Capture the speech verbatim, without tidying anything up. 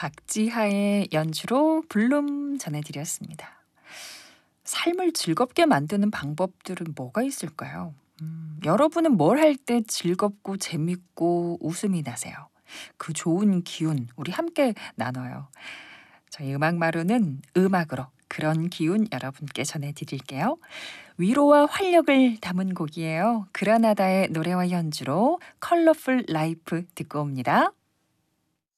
박지하의 연주로 블룸 전해드렸습니다. 삶을 즐겁게 만드는 방법들은 뭐가 있을까요? 음, 여러분은 뭘 할 때 즐겁고 재밌고 웃음이 나세요? 그 좋은 기운 우리 함께 나눠요. 저희 음악 마루는 음악으로 그런 기운 여러분께 전해드릴게요. 위로와 활력을 담은 곡이에요. 그라나다의 노래와 연주로 컬러풀 라이프 듣고 옵니다.